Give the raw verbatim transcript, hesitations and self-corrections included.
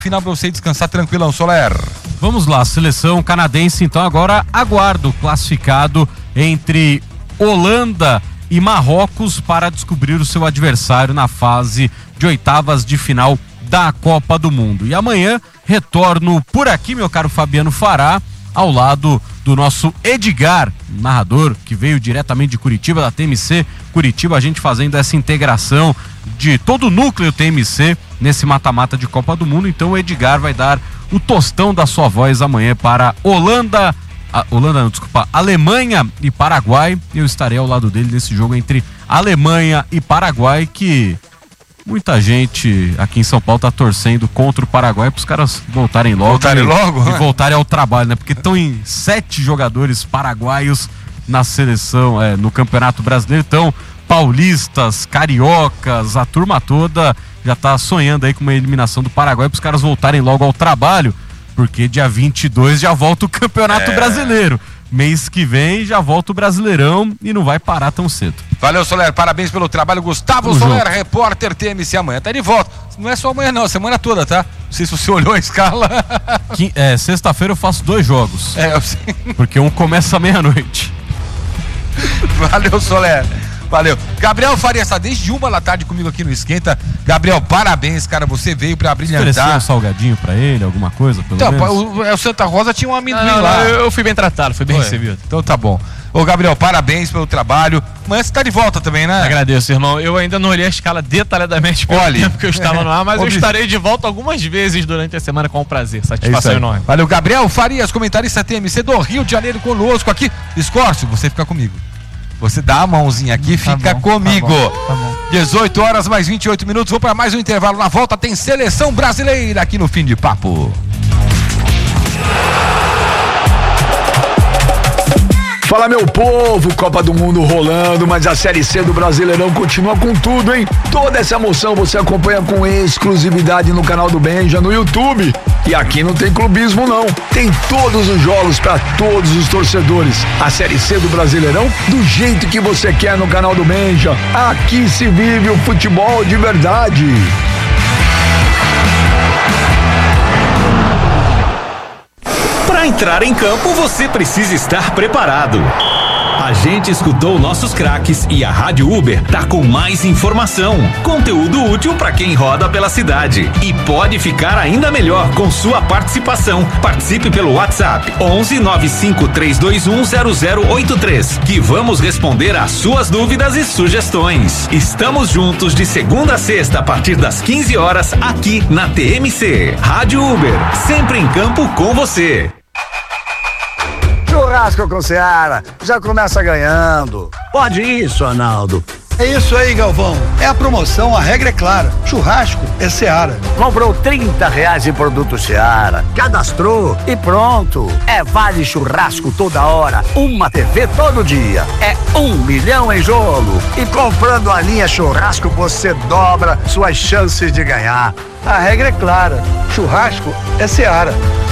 Final pra você descansar tranquilão, Soler. Vamos lá, seleção canadense então agora aguarda o classificado entre Holanda e Marrocos para descobrir o seu adversário na fase de oitavas de final da Copa do Mundo. E amanhã retorno por aqui, meu caro Fabiano Fará, ao lado do nosso Edgar, narrador que veio diretamente de Curitiba, da T M C Curitiba, a gente fazendo essa integração de todo o núcleo T M C nesse mata-mata de Copa do Mundo. Então o Edgar vai dar o tostão da sua voz amanhã para Holanda, a, Holanda não, desculpa, Alemanha e Paraguai. Eu estarei ao lado dele nesse jogo entre Alemanha e Paraguai, que muita gente aqui em São Paulo tá torcendo contra o Paraguai para os caras voltarem logo. Voltarem e, logo? E voltarem ao trabalho, né? Porque estão em sete jogadores paraguaios na seleção, é, no Campeonato Brasileiro. Então, paulistas, cariocas, a turma toda já tá sonhando aí com uma eliminação do Paraguai para os caras voltarem logo ao trabalho, porque dia vinte e dois já volta o Campeonato é. Brasileiro. Mês que vem já volta o Brasileirão e não vai parar tão cedo. Valeu, Soler, parabéns pelo trabalho. Gustavo Tamo Soler, junto. Repórter T M C, amanhã tá de volta. Não é só amanhã não, semana toda, tá? Não sei se você olhou a escala. Que, é, sexta-feira eu faço dois jogos. É, eu sei. Porque um começa meia-noite. Valeu, Soler. Valeu. Gabriel Farias está desde uma da tarde comigo aqui no Esquenta. Gabriel, parabéns, cara. Você veio pra brilhantar. Ofereceu um salgadinho pra ele, alguma coisa, pelo então, menos? O, o Santa Rosa tinha um amendoim não, não, lá. Não, eu fui bem tratado, fui bem Foi. recebido. Então tá bom. Ô, Gabriel, parabéns pelo trabalho. Amanhã você tá de volta também, né? Agradeço, irmão. Eu ainda não olhei a escala detalhadamente pelo Olhe. tempo que eu estava no ar, mas Obvi- eu estarei de volta algumas vezes durante a semana com prazer. Satisfação É enorme. Valeu, Gabriel Farias, comentarista T M C do Rio de Janeiro conosco aqui. Escórcio, você fica comigo. Você dá a mãozinha aqui, Tá fica bom, comigo. tá bom, tá bom. dezoito horas mais vinte e oito minutos. Vou para mais um intervalo. Na volta tem seleção brasileira aqui no Fim de Papo. Fala, meu povo, Copa do Mundo rolando, mas a Série C do Brasileirão continua com tudo, hein? Toda essa emoção você acompanha com exclusividade no canal do Benja, no YouTube. E aqui não tem clubismo, não. Tem todos os jogos para todos os torcedores. A Série C do Brasileirão do jeito que você quer no canal do Benja. Aqui se vive o futebol de verdade. Para entrar em campo, você precisa estar preparado. A gente escutou nossos craques e a Rádio Uber tá com mais informação, conteúdo útil para quem roda pela cidade. E pode ficar ainda melhor com sua participação. Participe pelo WhatsApp onze nove cinco três dois um zero zero oito três, que vamos responder às suas dúvidas e sugestões. Estamos juntos de segunda a sexta a partir das quinze horas aqui na T M C. Rádio Uber, sempre em campo com você. Churrasco com Seara, já começa ganhando. Pode isso, Arnaldo. É isso aí, Galvão. É a promoção, a regra é clara. Churrasco é Seara. Comprou trinta reais em produto Seara, cadastrou e pronto. É vale churrasco toda hora, uma T V todo dia. É um milhão em jogo. E comprando a linha churrasco, você dobra suas chances de ganhar. A regra é clara. Churrasco é Seara.